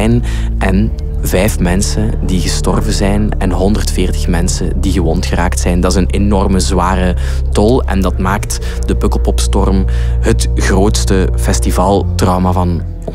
zijn en 5 mensen die gestorven zijn en 140 mensen die gewond geraakt zijn. Dat is een enorme zware tol en dat maakt de Pukkelpopstorm het grootste festivaltrauma van